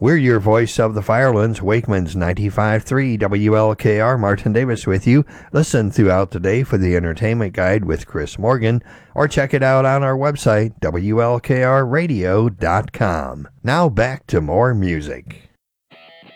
We're your voice of the Firelands, Wakeman's 95.3 WLKR. Martin Davis with you. Listen throughout the day for the Entertainment Guide with Chris Morgan, or check it out on our website, WLKRradio.com. Now back to more music.